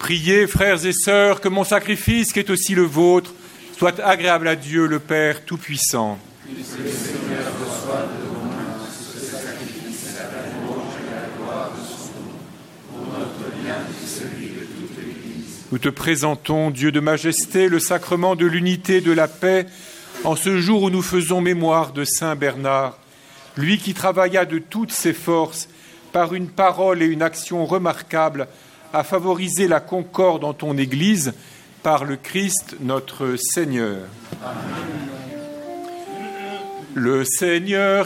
Priez, frères et sœurs, que mon sacrifice, qui est aussi le vôtre, soit agréable à Dieu, le Père Tout-Puissant. Que le Seigneur reçoive de vos mains ce sacrifice à la louange et à la gloire de son nom, pour notre bien et celui de toute l'Église. Nous te présentons, Dieu de majesté, le sacrement de l'unité et de la paix, en ce jour où nous faisons mémoire de Saint Bernard, lui qui travailla de toutes ses forces, par une parole et une action remarquables, à favoriser la concorde en ton Église, par le Christ notre Seigneur. Amen. Le Seigneur